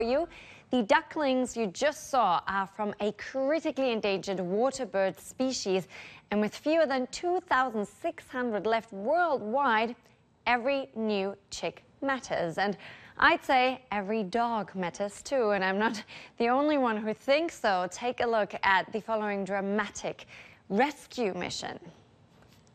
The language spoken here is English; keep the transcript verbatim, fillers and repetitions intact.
you. The ducklings you just saw are from a critically endangered water bird species, and with fewer than two thousand six hundred left worldwide, every new chick matters. And I'd say every dog matters too, and I'm not the only one who thinks so. Take a look at the following dramatic rescue mission.